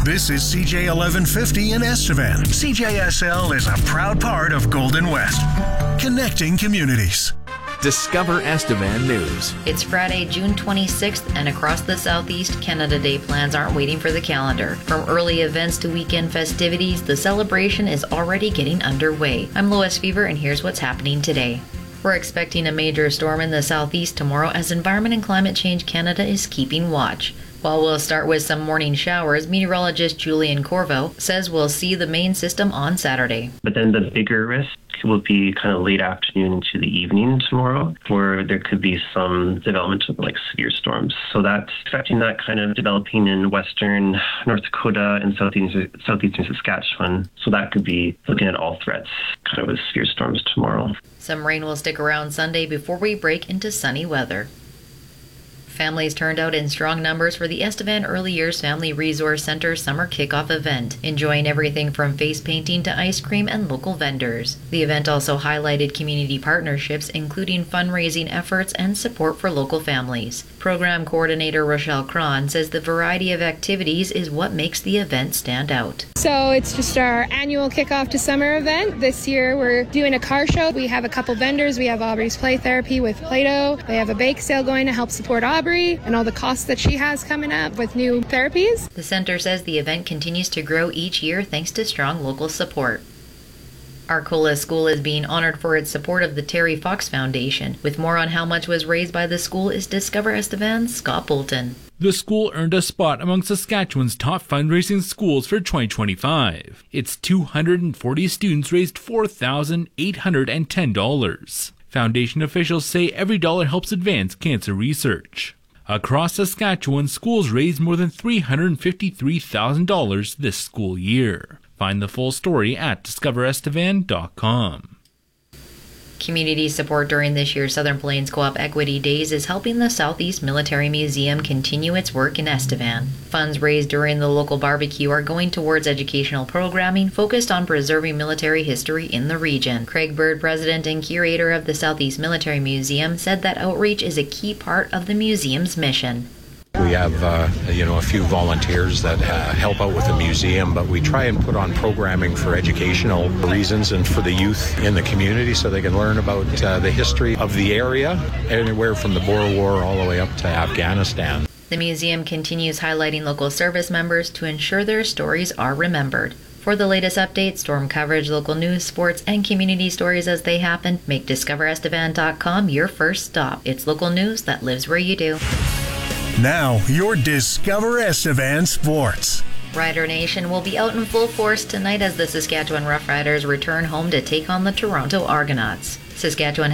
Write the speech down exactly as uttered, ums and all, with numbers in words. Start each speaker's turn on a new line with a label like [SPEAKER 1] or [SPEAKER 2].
[SPEAKER 1] This is C J eleven fifty in Estevan. C J S L is a proud part of Golden West, connecting communities.
[SPEAKER 2] Discover Estevan News.
[SPEAKER 3] It's Friday, June twenty-sixth, and across the Southeast, Canada Day plans aren't waiting for the calendar. From early events to weekend festivities, the celebration is already getting underway. I'm Lois Fever, and here's what's happening today. We're expecting a major storm in the southeast tomorrow as Environment and Climate Change Canada is keeping watch. While we'll start with some morning showers, meteorologist Julian Corvo says we'll see the main system on Saturday.
[SPEAKER 4] But then the bigger risk will be kind of late afternoon into the evening tomorrow, where there could be some development of like severe storms. So that's expecting that kind of developing in western North Dakota and southeastern, southeastern Saskatchewan. So that could be looking at all threats kind of with severe storms tomorrow.
[SPEAKER 3] Some rain will stick around Sunday before we break into sunny weather. Families turned out in strong numbers for the Estevan Early Years Family Resource Center summer kickoff event, enjoying everything from face painting to ice cream and local vendors. The event also highlighted community partnerships, including fundraising efforts and support for local families. Program coordinator Rochelle Cron says the variety of activities is what makes the event stand out.
[SPEAKER 5] So it's just our annual kickoff to summer event. This year we're doing a car show. We have a couple vendors. We have Aubrey's Play Therapy with Play-Doh. They have a bake sale going to help support Aubrey and all the costs that she has coming up with new therapies.
[SPEAKER 3] The center says the event continues to grow each year thanks to strong local support. Arcola School is being honored for its support of the Terry Fox Foundation. With more on how much was raised by the school is Discover Estevan's Scott Bolton.
[SPEAKER 6] The school earned a spot among Saskatchewan's top fundraising schools for twenty twenty-five. Its two hundred forty students raised four thousand eight hundred ten dollars. Foundation officials say every dollar helps advance cancer research. Across Saskatchewan, schools raised more than three hundred fifty-three thousand dollars this school year. Find the full story at discover estevan dot com.
[SPEAKER 3] Community support during this year's Southern Plains Co-op Equity Days is helping the Southeast Military Museum continue its work in Estevan. Funds raised during the local barbecue are going towards educational programming focused on preserving military history in the region. Craig Bird, president and curator of the Southeast Military Museum, said that outreach is a key part of the museum's mission.
[SPEAKER 7] We have, uh, you know, a few volunteers that uh, help out with the museum, but we try and put on programming for educational reasons and for the youth in the community so they can learn about uh, the history of the area, anywhere from the Boer War all the way up to Afghanistan.
[SPEAKER 3] The museum continues highlighting local service members to ensure their stories are remembered. For the latest updates, storm coverage, local news, sports, and community stories as they happen, make discover estevan dot com your first stop. It's local news that lives where you do.
[SPEAKER 1] Now, your Discover Estevan Sports.
[SPEAKER 3] Rider Nation will be out in full force tonight as the Saskatchewan Roughriders return home to take on the Toronto Argonauts. Saskatchewan